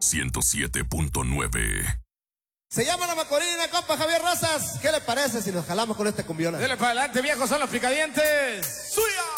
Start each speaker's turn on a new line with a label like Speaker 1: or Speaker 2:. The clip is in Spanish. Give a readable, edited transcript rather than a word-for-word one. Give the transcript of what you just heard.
Speaker 1: 107.9.
Speaker 2: Se llama La Macorina, compa Javier Rosas. ¿Qué le parece si nos jalamos con este cumbión?
Speaker 3: Dele para adelante, viejo, son los picadientes. ¡Suya!